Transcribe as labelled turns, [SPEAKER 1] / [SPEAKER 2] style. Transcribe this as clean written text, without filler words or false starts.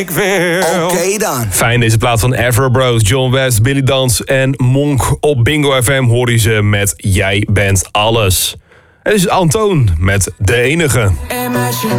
[SPEAKER 1] Oké dan.
[SPEAKER 2] Fijn, deze plaat van Afro Bros, John West, Billy Dans en Monk. Op Bingo FM hoor je ze met Jij bent alles. Het is Antoon met De Enige.
[SPEAKER 3] Hey meisje,